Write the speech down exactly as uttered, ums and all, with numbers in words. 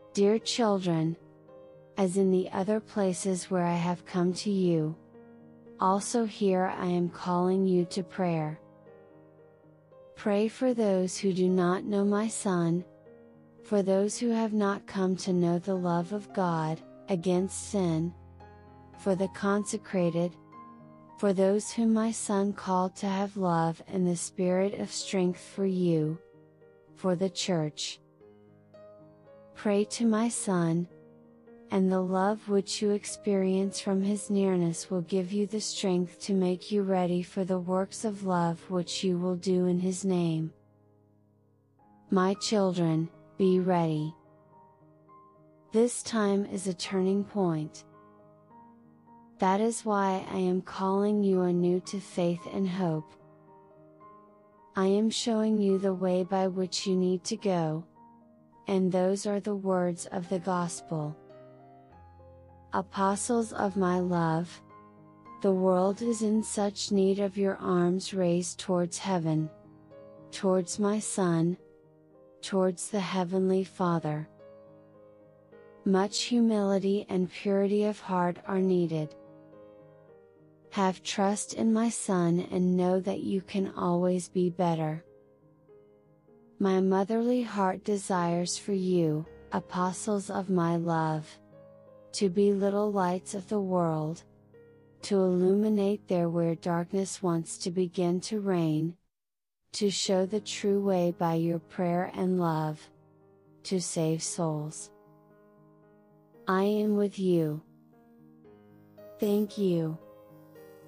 Dear children, as in the other places where I have come to you, also here I am calling you to prayer. Pray for those who do not know my Son, for those who have not come to know the love of God, against sin, for the consecrated, for those whom my Son called to have love and the spirit of strength for you, for the Church. Pray to my Son, and the love which you experience from His nearness will give you the strength to make you ready for the works of love which you will do in His name. My children, be ready. This time is a turning point. That is why I am calling you anew to faith and hope. I am showing you the way by which you need to go, and those are the words of the Gospel. Apostles of my love, the world is in such need of your arms raised towards heaven, towards my Son, towards the Heavenly Father. Much humility and purity of heart are needed. Have trust in my Son and know that you can always be better. My motherly heart desires for you, apostles of my love, to be little lights of the world, to illuminate there where darkness wants to begin to reign, to show the true way by your prayer and love, to save souls. I am with you. Thank you.